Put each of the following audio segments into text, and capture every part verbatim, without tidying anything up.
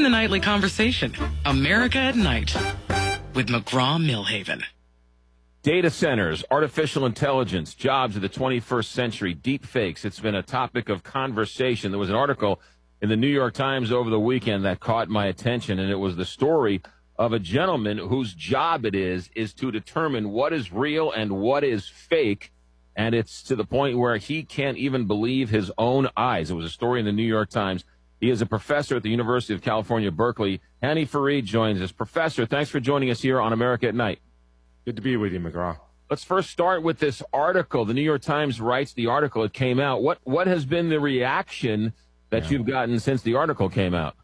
Join the nightly conversation. America at Night with McGraw-Milhaven. Data centers, artificial intelligence, jobs of the twenty-first century, deep fakes. It's been a topic of conversation. There was an article in the New York Times over the weekend that caught my attention, and it was the story of a gentleman whose job it is is to determine what is real and what is fake, and it's to the point where he can't even believe his own eyes. It was a story in the New York Times. He is a professor at the University of California, Berkeley. Hani Farid joins us. Professor, thanks for joining us here on America at Night. Good to be with you, McGraw. Let's first start with this article. The New York Times writes the article. It came out. What what has been the reaction that yeah. you've gotten since the article came out?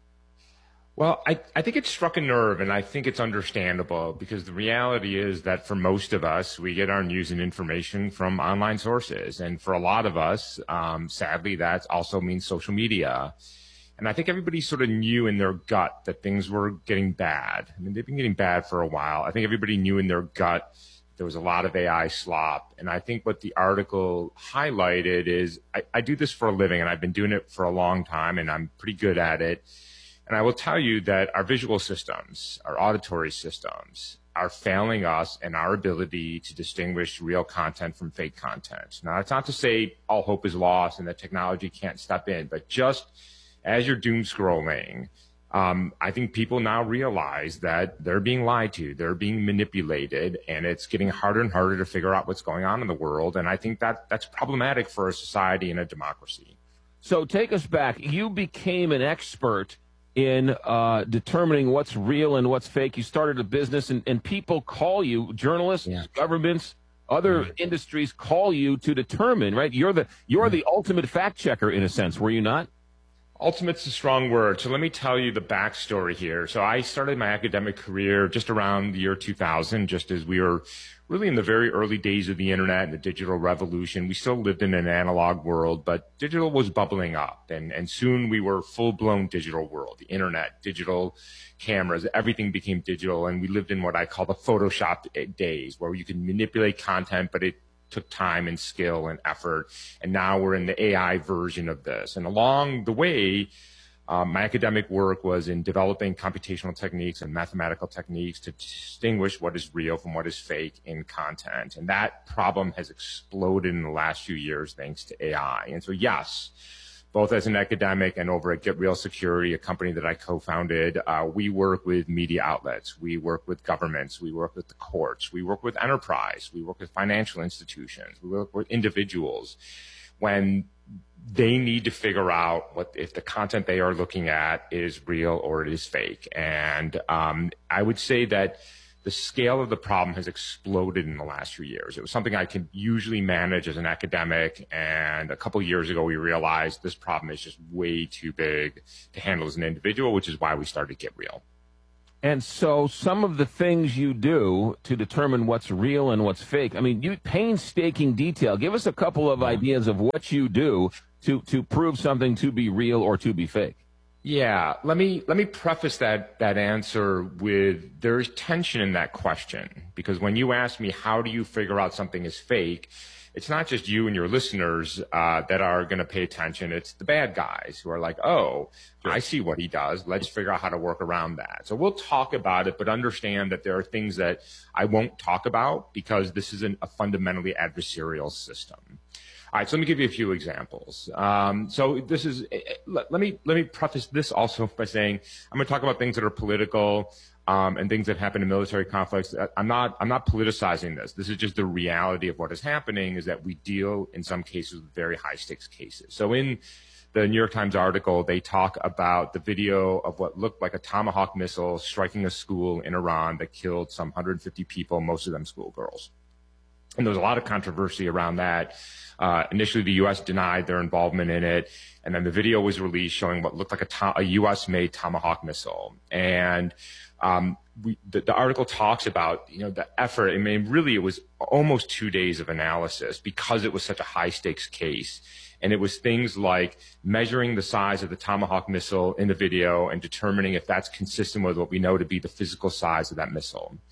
Well, I, I think it struck a nerve, and I think it's understandable because the reality is that for most of us, we get our news and information from online sources. And for a lot of us, um, sadly, that also means social media. And I think everybody sort of knew in their gut that things were getting bad. I mean, they've been getting bad for a while. I think everybody knew in their gut there was a lot of A I slop. And I think what the article highlighted is I, I do this for a living, and I've been doing it for a long time, and I'm pretty good at it. And I will tell you that our visual systems, our auditory systems, are failing us in our ability to distinguish real content from fake content. Now, that's not to say all hope is lost and that technology can't step in, but just as you're doom scrolling, um, I think people now realize that they're being lied to, they're being manipulated, and it's getting harder and harder to figure out what's going on in the world. And I think that that's problematic for a society and a democracy. So take us back. You became an expert in uh, determining what's real and what's fake. You started a business, and, and people call you, journalists, yeah. governments, other yeah. industries call you to determine, right? You're the you're yeah. the ultimate fact checker in a sense, were you not? Ultimate's a strong word. So let me tell you the backstory here. So I started my academic career just around the year two thousand, just as we were really in the very early days of the internet and the digital revolution. We still lived in an analog world, but digital was bubbling up. And, and soon we were full-blown digital world, the internet, digital cameras, everything became digital. And we lived in what I call the Photoshop days, where you can manipulate content, but it took time and skill and effort. And now we're in the A I version of this. And along the way, um, my academic work was in developing computational techniques and mathematical techniques to distinguish what is real from what is fake in content. And that problem has exploded in the last few years thanks to A I. And so, yes, both as an academic and over at Get Real Security, a company that I co-founded, uh, we work with media outlets, we work with governments, we work with the courts, we work with enterprise, we work with financial institutions, we work with individuals when they need to figure out what if the content they are looking at is real or it is fake. And um, I would say that the scale of the problem has exploded in the last few years. It was something I could usually manage as an academic, and a couple of years ago we realized this problem is just way too big to handle as an individual, which is why we started Get Real. And so some of the things you do to determine what's real and what's fake, I mean, you painstaking detail. Give us a couple of ideas of what you do to, to prove something to be real or to be fake. Yeah, let me let me preface that that answer with there's tension in that question, because when you ask me how do you figure out something is fake, it's not just you and your listeners uh, that are going to pay attention. It's the bad guys who are like, oh, I see what he does. Let's figure out how to work around that. So we'll talk about it, but understand that there are things that I won't talk about because this isn't a fundamentally adversarial system. All right, so let me give you a few examples. Um, so this is, let, let me let me preface this also by saying I'm going to talk about things that are political um, and things that happen in military conflicts. I'm not I'm not politicizing this. This is just the reality of what is happening. Is that we deal in some cases with very high stakes cases. So in the New York Times article, they talk about the video of what looked like a Tomahawk missile striking a school in Iran that killed some one hundred fifty people, most of them schoolgirls. And there was a lot of controversy around that. Uh, initially, the U S denied their involvement in it, and then the video was released showing what looked like a, to- a U S-made Tomahawk missile. And um, we, the, the article talks about, you know, the effort. I mean, really, it was almost two days of analysis because it was such a high-stakes case. And it was things like measuring the size of the Tomahawk missile in the video and determining if that's consistent with what we know to be the physical size of that missile.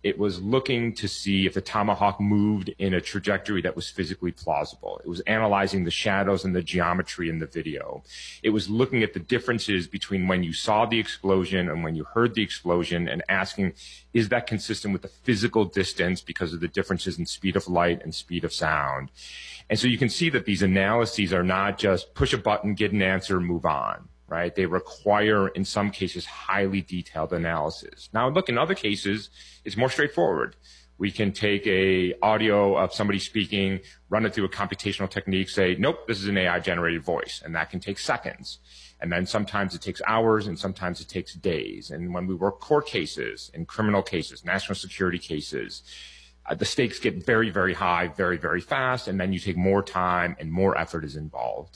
It was looking to see if the tomahawk moved in a trajectory that was physically plausible. It was analyzing the shadows and the geometry in the video. It was looking at the differences between when you saw the explosion and when you heard the explosion and asking, is that consistent with the physical distance because of the differences in speed of light and speed of sound? And so you can see that these analyses are not just push a button, get an answer, move on. Right? They require, in some cases, highly detailed analysis. Now, look, in other cases, it's more straightforward. We can take a audio of somebody speaking, run it through a computational technique, say, nope, this is an A I-generated voice, and that can take seconds. And then sometimes it takes hours, and sometimes it takes days. And when we work court cases, in criminal cases, national security cases, uh, the stakes get very, very high, very, very fast, and then you take more time and more effort is involved.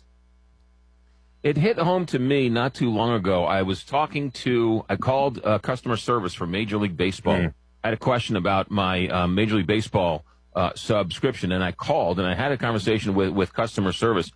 It hit home to me not too long ago. I was talking to, I called uh, customer service for Major League Baseball. Mm. I had a question about my uh, Major League Baseball uh, subscription, and I called, and I had a conversation with, with customer service.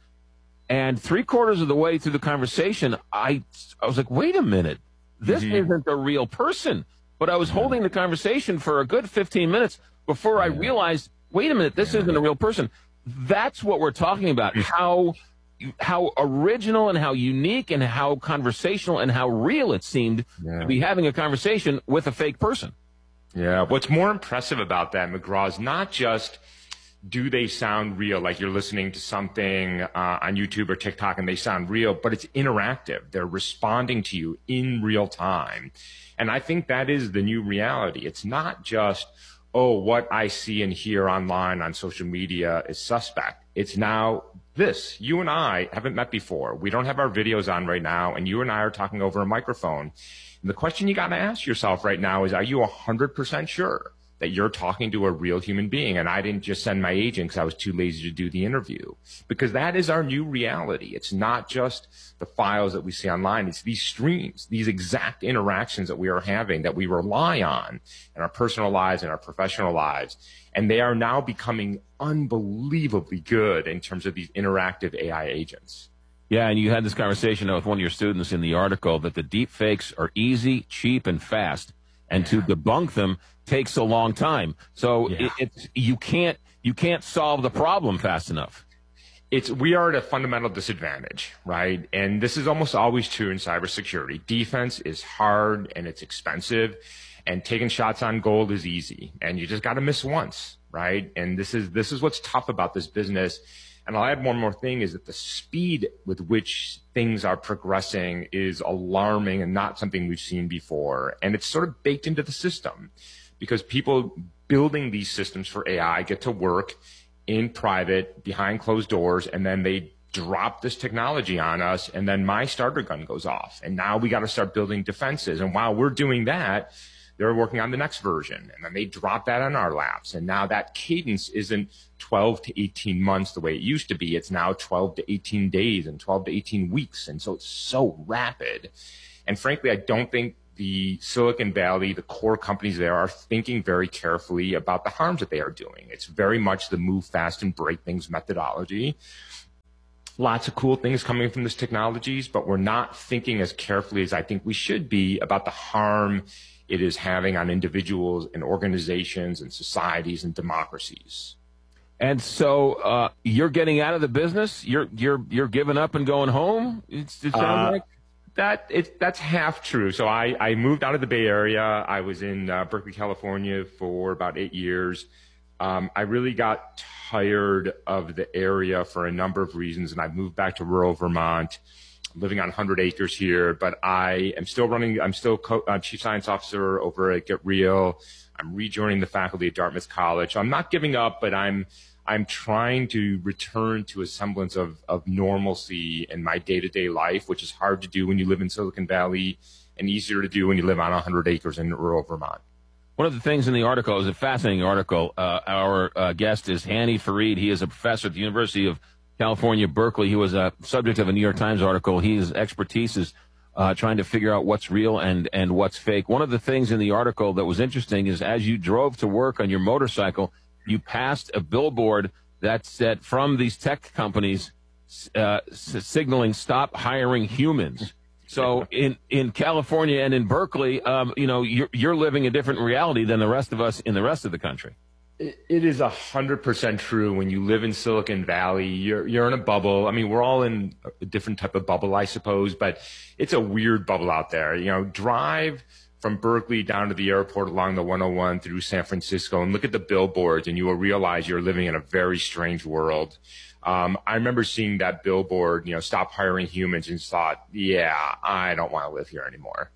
And three quarters of the way through the conversation, I, I was like, wait a minute. This mm-hmm. isn't a real person. But I was holding the conversation for a good fifteen minutes before yeah. I realized, wait a minute, this yeah. isn't a real person. That's what we're talking about, how... how original and how unique and how conversational and how real it seemed yeah. to be having a conversation with a fake person. Yeah. What's more impressive about that, McGraw, is not just do they sound real, like you're listening to something uh, on YouTube or TikTok and they sound real, but it's interactive. They're responding to you in real time. And I think that is the new reality. It's not just, oh, what I see and hear online on social media is suspect. It's now this. You and I haven't met before. We don't have our videos on right now, and you and I are talking over a microphone. And the question you got to ask yourself right now is, are you one hundred percent sure that you're talking to a real human being? And I didn't just send my agent because I was too lazy to do the interview. Because that is our new reality. It's not just the files that we see online. It's these streams, these exact interactions that we are having that we rely on in our personal lives and our professional lives. And they are now becoming unbelievably good in terms of these interactive A I agents. Yeah, and you had this conversation with one of your students in the article that the deep fakes are easy, cheap, and fast. And to debunk them takes a long time. So yeah. it, it's, you can't you can't solve the problem fast enough. It's we are at a fundamental disadvantage, right? And this is almost always true in cybersecurity. Defense is hard and it's expensive, and taking shots on goal is easy. And you just got to miss once, right? And this is this is what's tough about this business. And I'll add one more thing, is that the speed with which things are progressing is alarming and not something we've seen before. And it's sort of baked into the system because people building these systems for A I get to work in private, behind closed doors, and then they drop this technology on us, and then my starter gun goes off. And now we got to start building defenses. And while we're doing that, they're working on the next version, and then they drop that on our laps. And now that cadence isn't twelve to eighteen months the way it used to be. It's now twelve to eighteen days and twelve to eighteen weeks. And so it's so rapid. And frankly, I don't think the Silicon Valley, the core companies there, are thinking very carefully about the harms that they are doing. It's very much the move fast and break things methodology. Lots of cool things coming from this technologies, but we're not thinking as carefully as I think we should be about the harm it is having on individuals and organizations and societies and democracies. And so uh, you're getting out of the business? You're you're you're giving up and going home? It's, it sounds uh, like that. It's that's half true. So I I moved out of the Bay Area. I was in uh, Berkeley, California for about eight years. Um, I really got tired of the area for a number of reasons, and I moved back to rural Vermont. Living on one hundred acres here, but I am still running, I'm still co- uh, chief science officer over at Get Real. I'm rejoining the faculty at Dartmouth College. So I'm not giving up, but I'm, I'm trying to return to a semblance of, of normalcy in my day-to-day life, which is hard to do when you live in Silicon Valley and easier to do when you live on one hundred acres in rural Vermont. One of the things in the article is a fascinating article. Uh, our uh, guest is Hani Farid. He is a professor at the University of California, Berkeley. He was a subject of a New York Times article. His expertise is uh, trying to figure out what's real and, and what's fake. One of the things in the article that was interesting is as you drove to work on your motorcycle, you passed a billboard that said from these tech companies uh, signaling stop hiring humans. So in, in California and in Berkeley, um, you know, you're, you're living a different reality than the rest of us in the rest of the country. It is a hundred percent true. When you live in Silicon Valley, you're you're in a bubble. I mean, we're all in a different type of bubble, I suppose, but it's a weird bubble out there. You know, drive from Berkeley down to the airport along the one oh one through San Francisco and look at the billboards, and you will realize you're living in a very strange world. Um, I remember seeing that billboard, you know, stop hiring humans, and thought, yeah, I don't want to live here anymore.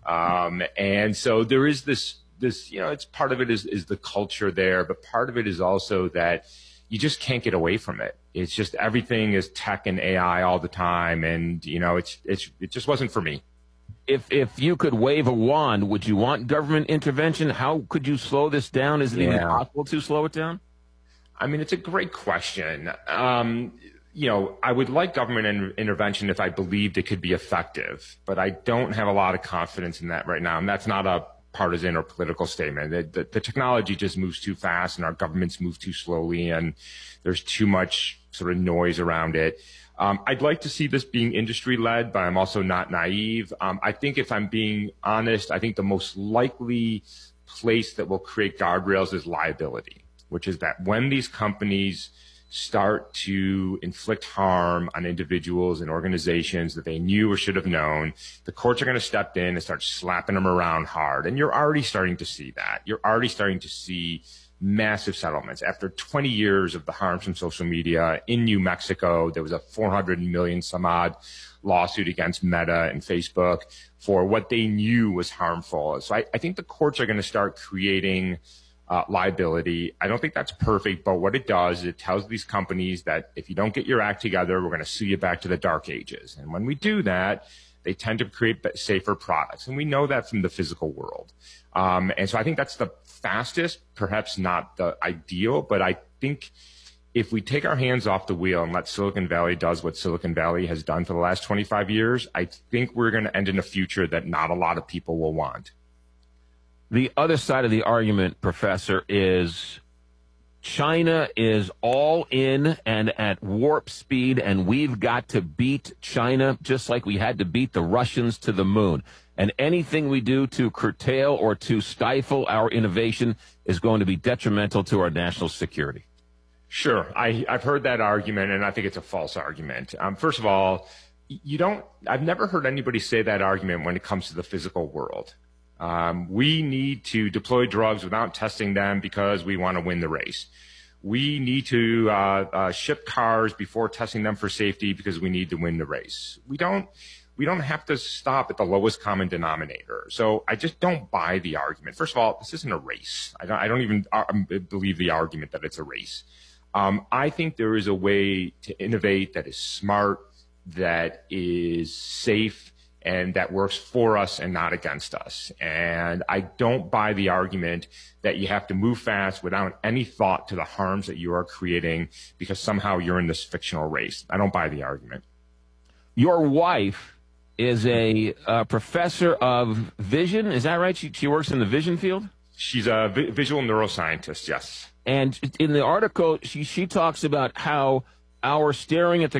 um, and so there is this. This, you know, it's part of it is, is the culture there, but part of it is also that you just can't get away from it. It's just everything is tech and A I all the time, and you know, it's it's it just wasn't for me. If if you could wave a wand, would you want government intervention? How could you slow this down? Is it yeah. even possible to slow it down? I mean, it's a great question. Um, you know, I would like government in- intervention if I believed it could be effective, but I don't have a lot of confidence in that right now, and that's not a partisan or political statement. The, the, the technology just moves too fast, and our governments move too slowly, and there's too much sort of noise around it. Um, I'd like to see this being industry-led, but I'm also not naive. Um, I think if I'm being honest, I think the most likely place that will create guardrails is liability, which is that when these companies start to inflict harm on individuals and organizations that they knew or should have known, the courts are going to step in and start slapping them around hard. And you're already starting to see that. You're already starting to see massive settlements. After twenty years of the harms from social media in New Mexico, there was a four hundred million some odd lawsuit against Meta and Facebook for what they knew was harmful. So I, I think the courts are going to start creating Uh, liability. I don't think that's perfect, but what it does is it tells these companies that if you don't get your act together, we're going to sue you back to the dark ages. And when we do that, they tend to create safer products. And we know that from the physical world. Um, and so I think that's the fastest, perhaps not the ideal, but I think if we take our hands off the wheel and let Silicon Valley does what Silicon Valley has done for the last twenty-five years, I think we're going to end in a future that not a lot of people will want. The other side of the argument, Professor, is China is all in and at warp speed, and we've got to beat China just like we had to beat the Russians to the moon. And anything we do to curtail or to stifle our innovation is going to be detrimental to our national security. Sure. I, I've heard that argument, and I think it's a false argument. Um, first of all, you don't, I've never heard anybody say that argument when it comes to the physical world. Um, we need to deploy drugs without testing them because we want to win the race. We need to uh, uh, ship cars before testing them for safety because we need to win the race. We don't. We don't have to stop at the lowest common denominator. So I just don't buy the argument. First of all, this isn't a race. I don't, I don't even uh, believe the argument that it's a race. Um, I think there is a way to innovate that is smart, that is safe, and that works for us and not against us. And I don't buy the argument that you have to move fast without any thought to the harms that you are creating because somehow you're in this fictional race. I don't buy the argument. Your wife is a uh, professor of vision. Is that right? She, she works in the vision field? She's a vi- visual neuroscientist, yes. And in the article, she, she talks about how our staring at the